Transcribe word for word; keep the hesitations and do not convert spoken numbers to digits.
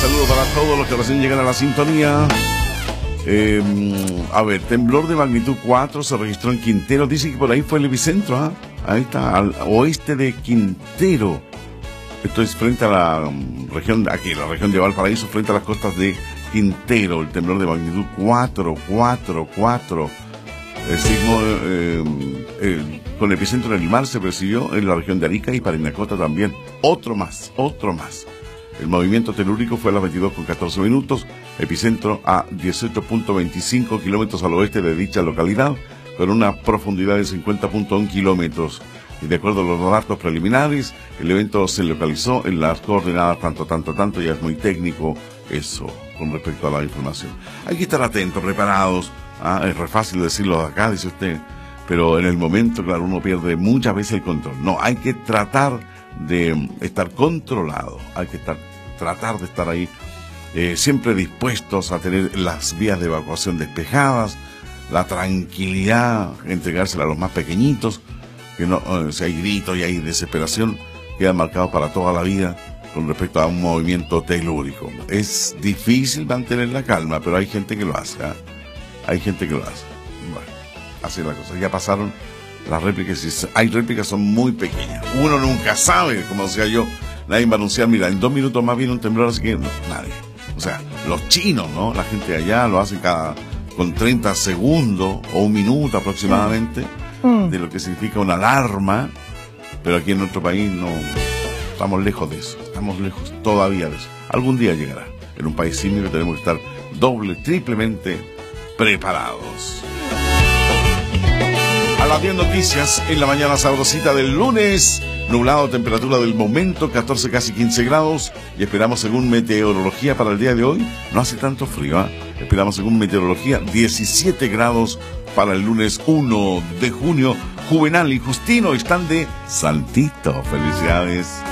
saludo para todos los que recién llegan a la sintonía. Eh, a ver, temblor de magnitud cuatro se registró en Quintero. Dice que por ahí fue el epicentro, ¿ah? Ahí está, al oeste de Quintero. Esto es frente a la um, región, aquí, la región de Valparaíso, frente a las costas de Quintero. El temblor de magnitud cuatro, cuatro, cuatro. El sismo eh, eh, con epicentro en el mar se percibió en la región de Arica y Parinacota también. Otro más, otro más. El movimiento telúrico fue a las veintidós con catorce minutos, epicentro a dieciocho punto veinticinco kilómetros al oeste de dicha localidad, con una profundidad de cincuenta punto uno kilómetros. Y de acuerdo a los datos preliminares, el evento se localizó en las coordenadas tanto, tanto, tanto, ya es muy técnico eso con respecto a la información. Hay que estar atentos, preparados. Ah, es re fácil decirlo de acá, dice usted, pero en el momento, claro, uno pierde muchas veces el control. No, hay que tratar de estar controlado, hay que estar, tratar de estar ahí, eh, siempre dispuestos a tener las vías de evacuación despejadas, la tranquilidad, entregársela a los más pequeñitos, que no, eh, si hay gritos y hay desesperación, quedan marcados para toda la vida con respecto a un movimiento telúrico. Es difícil mantener la calma, pero hay gente que lo hace, ¿eh? Hay gente que lo hace. Bueno, así es la cosa. Ya pasaron las réplicas, y hay réplicas son muy pequeñas. Uno nunca sabe, como decía yo, nadie va a anunciar, mira, en dos minutos más viene un temblor, así que no, nadie. O sea, los chinos, ¿no? La gente allá lo hace cada, con treinta segundos o un minuto aproximadamente, mm. de lo que significa una alarma, pero aquí en nuestro país no, estamos lejos de eso, estamos lejos todavía de eso. Algún día llegará. En un país sísmico tenemos que estar doble, triplemente preparados. A las diez noticias en la mañana sabrosita del lunes. Nublado, temperatura del momento catorce, casi quince grados. Y esperamos, según meteorología, para el día de hoy no hace tanto frío, ¿eh? Esperamos, según meteorología, diecisiete grados para el lunes uno de junio. Juvenal y Justino están de Santito. Felicidades.